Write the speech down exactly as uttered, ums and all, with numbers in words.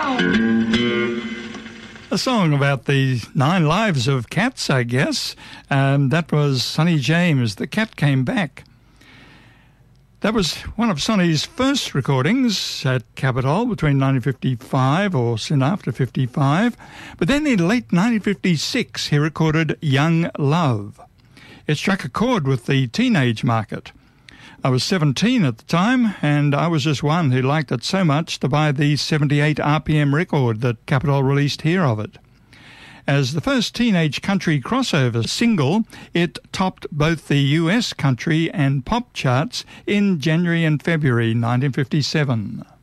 A song about the nine lives of cats, I guess. Um, that was Sonny James, The Cat Came Back. That was one of Sonny's first recordings at Capitol between nineteen fifty-five or soon after fifty-five. But then in late nineteen fifty-six, he recorded Young Love. It struck a chord with the teenage market. I was seventeen at the time, and I was just one who liked it so much to buy the seventy-eight R P M record that Capitol released here of it. As the first teenage country crossover single, it topped both the U S country and pop charts in January and February nineteen fifty-seven.